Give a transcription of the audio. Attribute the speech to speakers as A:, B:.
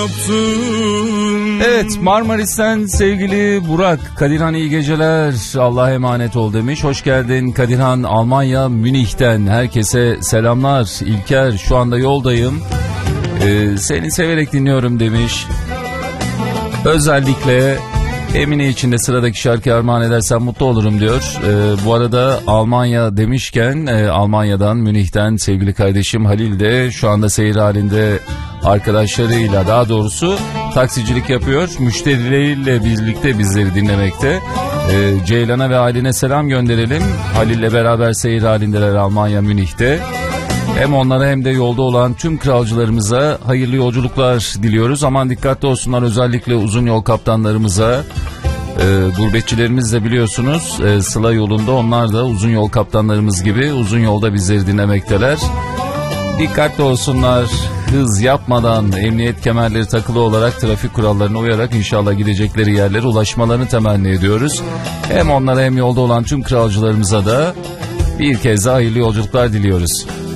A: Evet, Marmaris'ten sevgili Burak. Kadirhan iyi geceler, Allah'a emanet ol demiş. Hoş geldin Kadirhan. Almanya Münih'ten herkese selamlar. İlker, şu anda yoldayım. Seni severek dinliyorum demiş. Özellikle Emine için de sıradaki şarkı armağan edersen mutlu olurum diyor. Bu arada Almanya demişken Almanya'dan, Münih'ten sevgili kardeşim Halil de şu anda seyir halinde, arkadaşlarıyla daha doğrusu taksicilik yapıyor. Müşterileriyle birlikte bizleri dinlemekte. Ceylan'a ve Aylin'e selam gönderelim. Halil'le beraber seyir halindeler Almanya Münih'te. Hem onlara hem de yolda olan tüm kralcılarımıza hayırlı yolculuklar diliyoruz. Aman dikkatli olsunlar, özellikle uzun yol kaptanlarımıza. Gurbetçilerimiz de biliyorsunuz Sıla yolunda, onlar da uzun yol kaptanlarımız gibi uzun yolda bizleri dinlemekteler. Dikkatli olsunlar, hız yapmadan, emniyet kemerleri takılı olarak, trafik kurallarına uyarak inşallah gidecekleri yerlere ulaşmalarını temenni ediyoruz. Hem onlara hem yolda olan tüm kralcılarımıza da bir kez daha hayırlı yolculuklar diliyoruz.